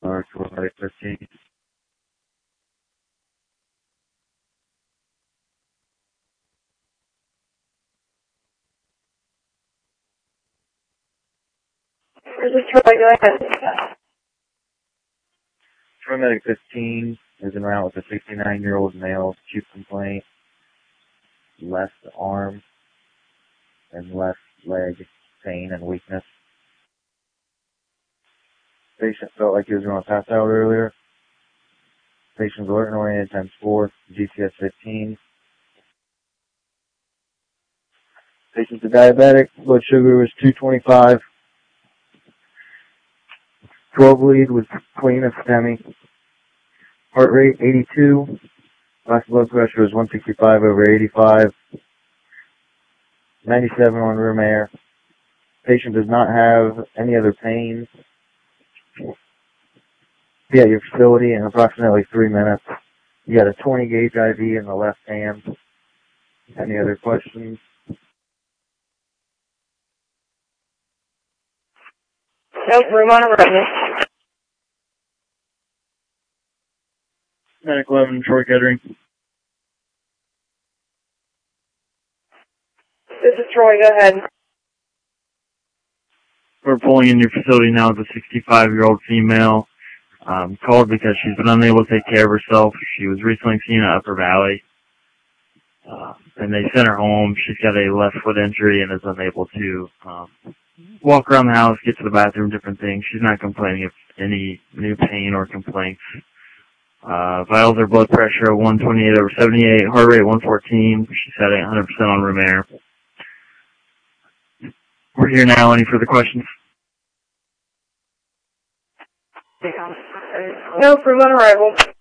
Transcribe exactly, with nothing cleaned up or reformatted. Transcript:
North Route fifteen. This is Troy, go ahead. Paramedic fifteen is en route with a sixty-nine-year-old male acute complaint, left arm and left leg pain and weakness. Patient felt like he was going to pass out earlier. Patient's alert and oriented times four, G P S fifteen. Patient's a diabetic, blood sugar was two twenty-five. twelve lead was clean of STEMI. Heart rate eighty-two. Last blood pressure was one sixty-five over eighty-five. ninety-seven on room air. Patient does not have any other pain. Be at your facility in approximately three minutes. You got a twenty gauge I V in the left hand. Any other questions? Nope, room on arrival. Medic eleven, Troy Kettering. This is Troy, go ahead. We're pulling in your facility now with a sixty-five-year-old female. Um, called because she's been unable to take care of herself. She was recently seen at Upper Valley. Uh, and they sent her home. She's got a left foot injury and is unable to um, walk around the house, get to the bathroom, different things. She's not complaining of any new pain or complaints. Uh, vitals are blood pressure one twenty-eight over seventy-eight, heart rate one fourteen. She's at one hundred percent on room air. We're here now. Any further questions? Nope, room on arrival.